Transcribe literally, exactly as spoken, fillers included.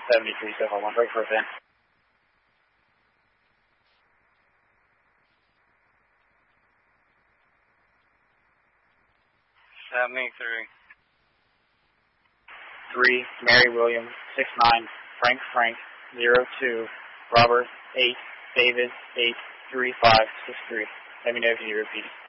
seventy-three, so one, break for a pin. seventy-three. three, Mary William, six nine, Frank Frank, zero two, Robert, eight, David, eight, three five, six three. Let me know if you need to repeat.